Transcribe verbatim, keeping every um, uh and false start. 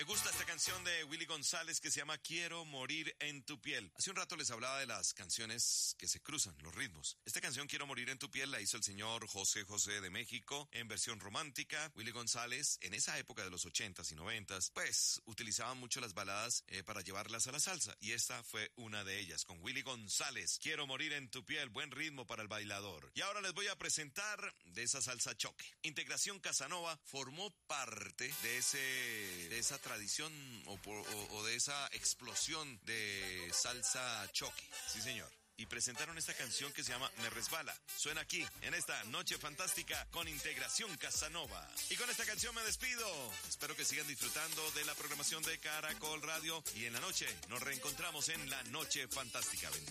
Me gusta esta canción de Willy González que se llama Quiero morir en tu piel. Hace un rato les hablaba de las canciones que se cruzan, los ritmos. Esta canción Quiero morir en tu piel la hizo el señor José José de México en versión romántica. Willy González, en esa época de los ochentas y noventas, pues utilizaban mucho las baladas eh, para llevarlas a la salsa. Y esta fue una de ellas, con Willy González. Quiero morir en tu piel, buen ritmo para el bailador. Y ahora les voy a presentar de esa salsa choque. Integración Casanova formó parte de ese de esa tradición o, por, o, o de esa explosión de salsa choque. Sí, señor. Y presentaron esta canción que se llama Me Resbala. Suena aquí, en esta Noche Fantástica con Integración Casanova. Y con esta canción me despido. Espero que sigan disfrutando de la programación de Caracol Radio. Y en la noche nos reencontramos en la Noche Fantástica. Bendiciones.